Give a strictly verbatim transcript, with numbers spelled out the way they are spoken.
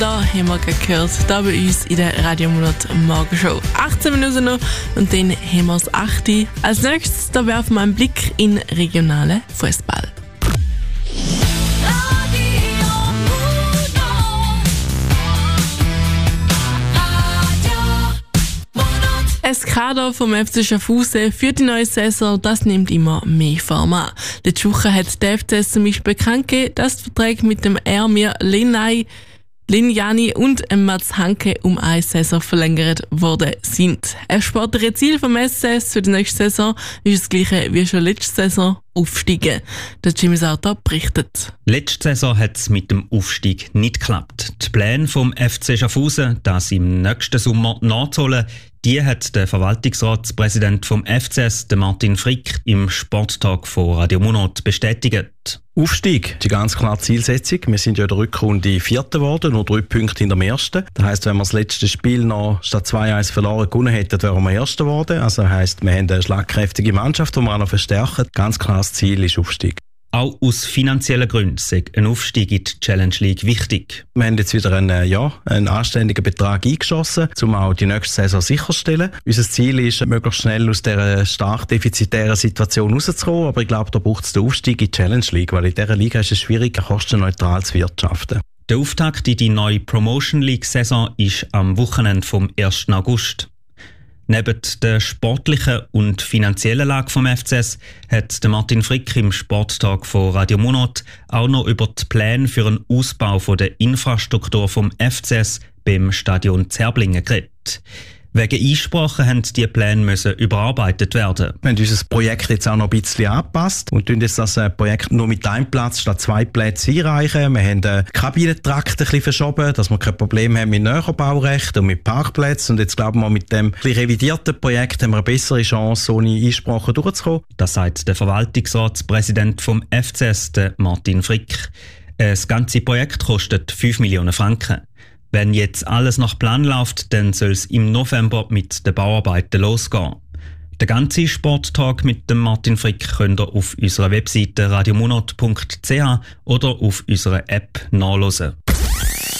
da haben wir gehört, da bei uns in der Radiomonat Morgenshow. achtzehn Minuten noch und dann haben wir das achte. Als nächstes da werfen wir einen Blick in regionalen Fußball. Das Kader vom F C Schaffhausen für die neue Saison, das nimmt immer mehr Form an. Letzte Woche hat der F C S zum Beispiel bekannt gegeben, dass die Verträge mit dem Ermir Linay, Linjani und Mats Hanke um eine Saison verlängert worden sind. Ein sportliches Ziel vom S C S für die nächste Saison ist das gleiche wie schon letzte Saison, aufsteigen. Der Jimmy Sauter berichtet. Letzte Saison hat es mit dem Aufstieg nicht geklappt. Die Pläne vom F C Schaffhausen, das im nächsten Sommer nachzuholen, die hat der Verwaltungsratspräsident vom F C S, der Martin Frick, im Sporttag von Radio Monat bestätigt. Aufstieg, die ganz klare Zielsetzung. Wir sind ja in der Rückrunde Vierter geworden, nur drei Punkte hinter dem Ersten. Das heisst, wenn wir das letzte Spiel noch statt zwei eins verloren gewonnen hätten, wären wir Erster geworden. Also heisst, wir haben eine schlagkräftige Mannschaft, die wir auch noch verstärken. Ganz klares Ziel ist Aufstieg. Auch aus finanziellen Gründen ist ein Aufstieg in die Challenge League wichtig. Wir haben jetzt wieder einen, ja, einen anständigen Betrag eingeschossen, um auch die nächste Saison sicherzustellen. Unser Ziel ist, möglichst schnell aus dieser stark defizitären Situation rauszukommen. Aber ich glaube, da braucht es den Aufstieg in die Challenge League, weil in dieser Liga ist es schwierig, kostenneutral zu wirtschaften. Der Auftakt in die neue Promotion League-Saison ist am Wochenende vom ersten August. Neben der sportlichen und finanziellen Lage vom F C S hat Martin Frick im Sporttag von Radio Monat auch noch über die Pläne für einen Ausbau der Infrastruktur vom F C S beim Stadion Zerblingen geredet. Wegen Einsprachen haben diese Pläne müssen überarbeitet werden. Wir haben unser Projekt jetzt auch noch ein bisschen angepasst und tun jetzt das Projekt nur mit einem Platz statt zwei Plätzen einreichen. Wir haben den Kabinentrakt ein bisschen verschoben, dass wir kein Problem haben mit Näherbaurecht und mit Parkplätzen. Und jetzt glauben wir, mit dem revidierten Projekt haben wir eine bessere Chance, ohne Einsprachen durchzukommen. Das sagt der Verwaltungsratspräsident vom F C S, Martin Frick. Das ganze Projekt kostet fünf Millionen Franken. Wenn jetzt alles nach Plan läuft, dann soll es im November mit den Bauarbeiten losgehen. Den ganzen Sporttag mit dem Martin Frick könnt ihr auf unserer Webseite radiomonat punkt c h oder auf unserer App nachhören.